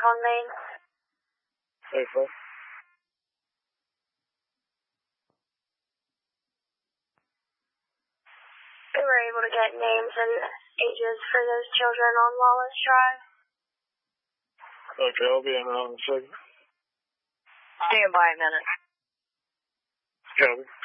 on Main. Safely. We were able to get names and ages for those children on Wallace Drive. Okay, I'll be in around a second. Stand by a minute. Copy.